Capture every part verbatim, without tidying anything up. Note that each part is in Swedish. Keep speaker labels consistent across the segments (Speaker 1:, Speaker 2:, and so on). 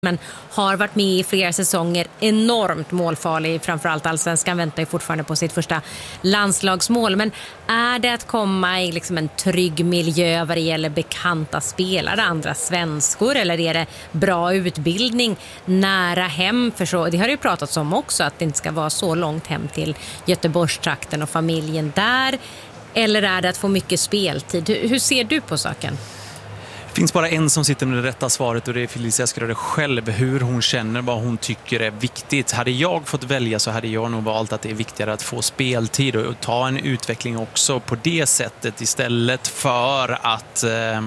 Speaker 1: men har varit med i flera säsonger, enormt målfarlig, framförallt allsvenskan, väntar ju fortfarande på sitt första landslagsmål. Men är det att komma i liksom en trygg miljö vad det gäller bekanta spelare, andra svenskor, eller är det bra utbildning nära hem? För så, det har ju pratats om också, att det inte ska vara så långt hem till Göteborgstrakten och familjen där. Eller är det att få mycket speltid? Hur, hur ser du på saken?
Speaker 2: Det finns bara en som sitter med det rätta svaret, och det är Felicia Skröder själv. Hur hon känner, vad hon tycker är viktigt. Hade jag fått välja så hade jag nog valt att det är viktigare att få speltid och ta en utveckling också på det sättet, istället för att eh,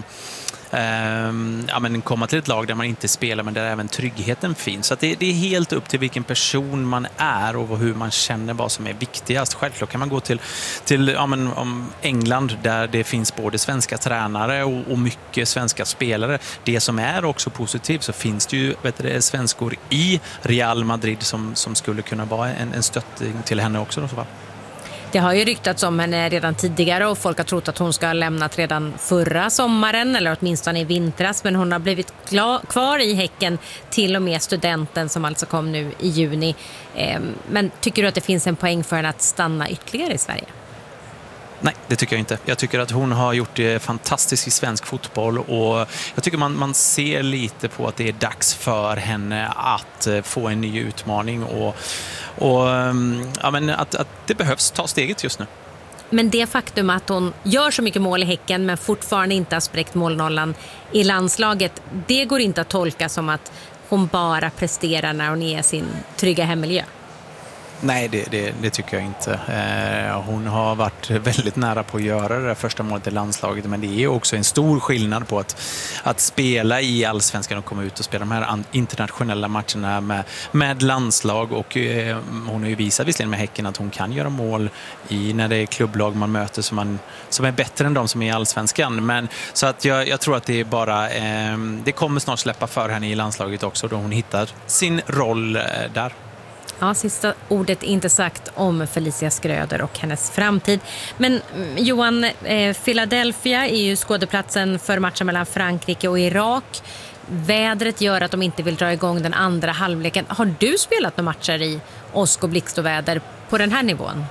Speaker 2: eh, ja, men komma till ett lag där man inte spelar men där även tryggheten finns. Så att det, det är helt upp till vilken person man är och hur man känner vad som är viktigast. Självklart kan man gå till, till ja, men, om England där det finns både svenska tränare och, och mycket svenska spelare. Det som är också positivt, så finns det ju vet du, svenskor i Real Madrid som, som skulle kunna vara en, en stöttning till henne också då, så va?
Speaker 1: Det har ju ryktats om henne redan tidigare och folk har trott att hon ska ha lämnat redan förra sommaren eller åtminstone i vintras, men hon har blivit kvar i Häcken till och med studenten som alltså kom nu i juni. Men tycker du att det finns en poäng för henne att stanna ytterligare i Sverige?
Speaker 2: Nej, det tycker jag inte. Jag tycker att hon har gjort det fantastiskt i svensk fotboll, och jag tycker man, man ser lite på att det är dags för henne att få en ny utmaning och, och ja, men att, att det behövs ta steget just nu.
Speaker 1: Men det faktum att hon gör så mycket mål i Häcken men fortfarande inte har spräckt målnollan i landslaget, det går inte att tolka som att hon bara presterar när hon är i sin trygga hemmiljö.
Speaker 2: Nej, det, det, det tycker jag inte. Eh, hon har varit väldigt nära på att göra det första målet i landslaget, men det är också en stor skillnad på att, att spela i allsvenskan och komma ut och spela de här internationella matcherna med, med landslag. Och eh, hon har ju visat visserligen med Häcken att hon kan göra mål i när det är klubblag man möter som, man, som är bättre än de som är i allsvenskan. Men, så att jag, jag tror att det är bara eh, det kommer snart släppa för henne i landslaget också, då hon hittar sin roll eh, där.
Speaker 1: Ja, sista ordet inte sagt om Felicia Skröder och hennes framtid. Men Johan, eh, Philadelphia är ju skådeplatsen för matchen mellan Frankrike och Irak. Vädret gör att de inte vill dra igång den andra halvleken. Har du spelat några matcher i åsk och blixt och väder på den här nivån?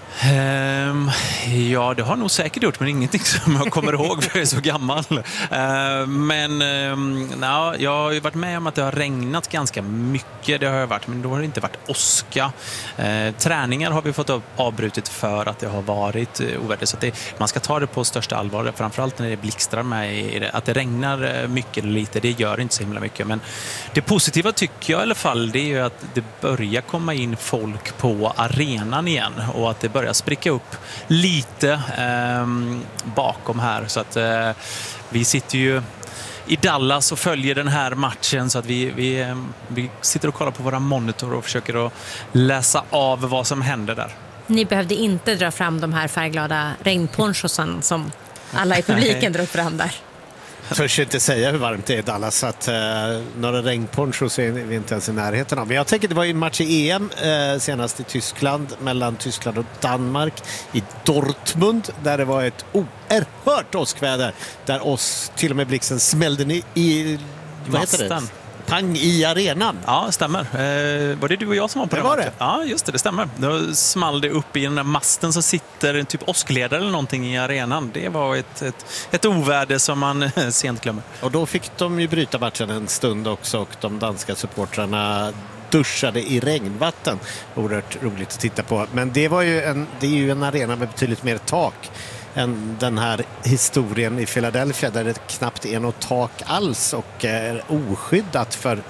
Speaker 2: Um, ja, det har nog säkert gjort, men ingenting som jag kommer ihåg för jag är så gammal. Uh, men um, na, jag har ju varit med om att det har regnat ganska mycket, det har jag varit, men då har det inte varit åska. Uh, träningar har vi fått avbrutit för att det har varit uh, oväder, så att det, man ska ta det på största allvar, framförallt när det blixtrar med i det. Att det regnar mycket eller lite, det gör inte så himla mycket, men det positiva tycker jag i alla fall, det är ju att det börjar komma in folk på arenan igen och att det börjar spricka upp lite eh, bakom här, så att eh, vi sitter ju i Dallas och följer den här matchen, så att vi, vi, eh, vi sitter och kollar på våra monitor och försöker att läsa av vad som händer där.
Speaker 1: Ni behövde inte dra fram de här färgglada regnponchosen som alla i publiken drog fram där.
Speaker 3: Jag törs inte säga hur varmt det är i Dallas, så att eh, några regnponchos är vi inte ens i närheten av. Men jag tänker det var ju en match i E M eh, senast i Tyskland, mellan Tyskland och Danmark i Dortmund, där det var ett oerhört åskväder, där oss till och med blixten smällde ni i vad heter det? Pang i arenan.
Speaker 2: Ja, stämmer. Eh, var det du och jag som var på det?
Speaker 3: Det var det.
Speaker 2: Ja, just det, det stämmer. Då small det upp i den där masten så sitter en typ åskledare eller någonting i arenan. Det var ett, ett, ett oväder som man sent glömmer.
Speaker 3: Och då fick de ju bryta matchen en stund också, och de danska supportrarna duschade i regnvatten. Oerhört roligt att titta på. Men det, var ju en, det är ju en arena med betydligt mer tak än den här historien i Philadelphia, där det knappt är något tak alls och är oskyddat för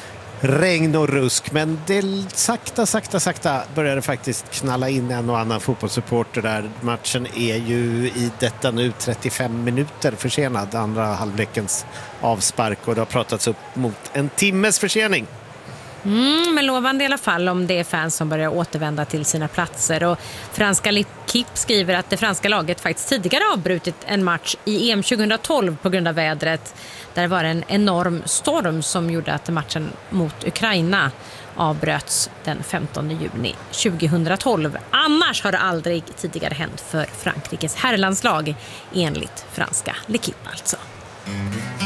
Speaker 3: regn och rusk. Men det sakta, sakta, sakta började faktiskt knalla in en och annan fotbollssupporter där. Matchen är ju i detta nu trettiofem minuter försenad, andra halvlekens avspark, och det har pratats upp mot en timmes försening.
Speaker 1: Mm, men lovande i alla fall om det är fans som börjar återvända till sina platser. Och franska L'Équipe skriver att det franska laget faktiskt tidigare avbrutit en match i E M tjugohundratolv på grund av vädret. Där det var en enorm storm som gjorde att matchen mot Ukraina avbröts den femtonde juni tjugohundratolv. Annars har det aldrig tidigare hänt för Frankrikes herrlandslag, enligt franska L'Équipe alltså.